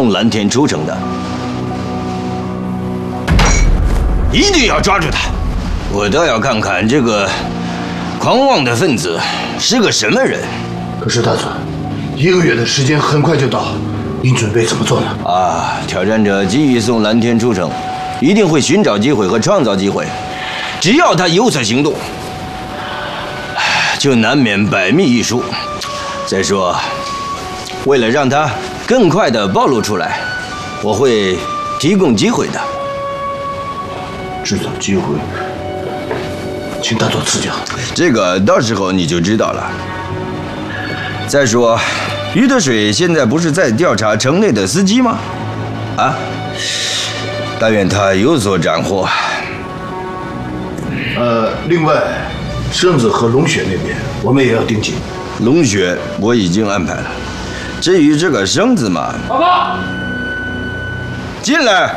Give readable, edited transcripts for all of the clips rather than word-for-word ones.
送蓝天出城的，一定要抓住他！我倒要看看这个狂妄的分子是个什么人。 可是大佐，1个月的时间很快就到，您准备怎么做呢？ 挑战者急于送蓝天出城，一定会寻找机会和创造机会，只要他有所行动，就难免百密一疏。再说，为了让他更快地暴露出来，我会提供机会的。 制造机会，请大佐赐教。 这个到时候你就知道了。再说，于德水现在不是在调查城内的司机吗？但愿他有所斩获。 另外，圣子和龙雪那边我们也要盯紧。 龙雪我已经安排了，至于这个生子嘛， 报告， 进来。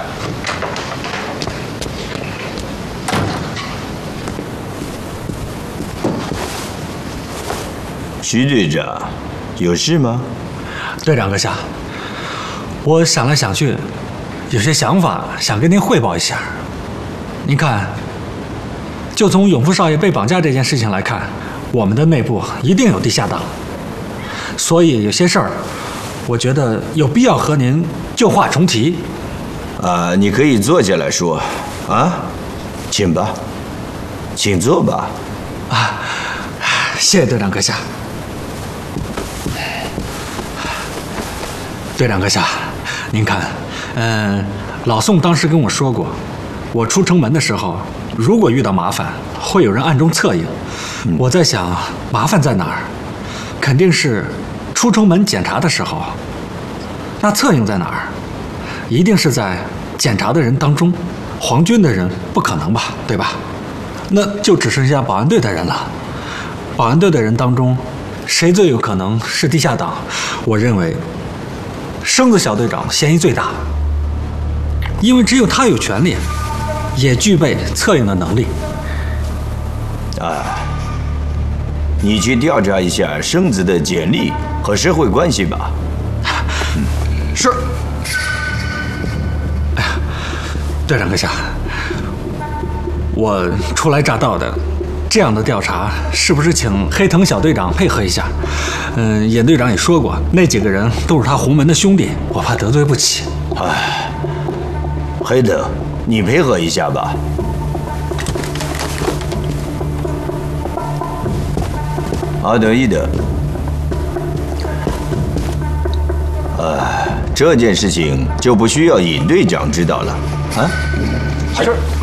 徐队长，有事吗？ 队长阁下，我想来想去，有些想法想跟您汇报一下。您看，就从永福少爷被绑架这件事情来看，我们的内部一定有地下党，所以有些事儿，我觉得有必要和您旧话重提。 你可以坐下来说，请吧，请坐吧。 谢谢队长阁下。队长阁下，您看，老宋当时跟我说过，我出城门的时候，如果遇到麻烦，会有人暗中策应。我在想，麻烦在哪儿？肯定是出城门检查的时候。那策应在哪儿？一定是在检查的人当中，皇军的人不可能吧，对吧？那就只剩下保安队的人了。保安队的人当中，谁最有可能是地下党？我认为生子小队长嫌疑最大，因为只有他有权利，也具备策应的能力。 你去调查一下生子的简历和社会关系吧。 是。队长阁下，我初来乍到的，这样的调查是不是请黑藤小队长配合一下？尹队长也说过，那几个人都是他洪门的兄弟，我怕得罪不起。 黑藤，你配合一下吧。得意的。这件事情就不需要尹队长知道了。 是。